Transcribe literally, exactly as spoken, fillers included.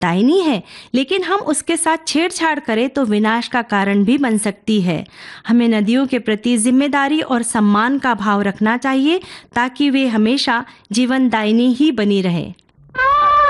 दायनी है, लेकिन हम उसके साथ छेड़छाड़ करें तो विनाश का कारण भी बन सकती है। हमें नदियों के प्रति जिम्मेदारी और सम्मान का भाव रखना चाहिए ताकि वे हमेशा जीवनदायिनी ही बनी रहे।